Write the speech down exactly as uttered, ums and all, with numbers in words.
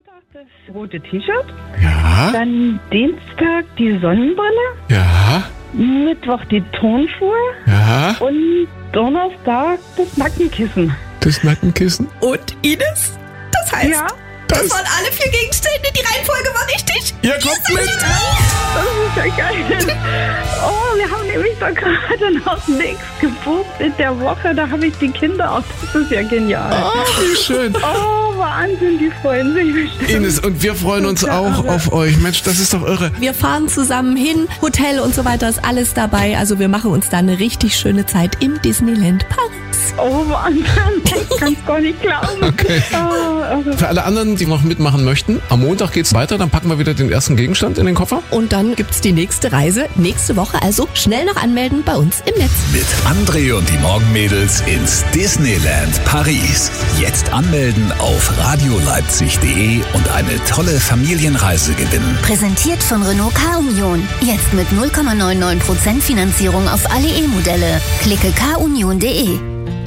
Montag das rote T-Shirt. Ja. Dann Dienstag die Sonnenbrille. Ja. Mittwoch die Turnschuhe. Ja. Und Donnerstag das Nackenkissen. Das Nackenkissen? Und Ines? Das heißt, Ja. das, Das- waren alle vier Gegenstände. Die Reihenfolge war richtig. Ihr kommt mit! Das ist ja geil. Oh, wir haben nämlich doch gerade noch nichts gebucht in der Woche. Da habe ich die Kinder auch. Das ist ja genial. Oh, wie schön. Oh, Wahnsinn, die freuen sich bestimmt. Ines, und wir freuen uns Ja, auch aber- auf euch. Mensch, das ist doch irre. Wir fahren zusammen hin, Hotel und so weiter ist alles dabei. Also wir machen uns da eine richtig schöne Zeit im Disneyland Paris. Oh, Wahnsinn. Ich kann es gar nicht glauben. Okay. Oh, also, Für alle anderen, die noch mitmachen möchten, am Montag geht's weiter, dann packen wir wieder den ersten Gegenstand in den Koffer. Und dann gibt's die nächste Reise nächste Woche. Also schnell noch anmelden bei uns im Netz. Mit André und die Morgenmädels ins Disneyland Paris. Jetzt anmelden auf radioleipzig punkt de und eine tolle Familienreise gewinnen. Präsentiert von Renault Car Union. Jetzt mit null Komma neunundneunzig Prozent Finanzierung auf alle E-Modelle. Klicke car union punkt de.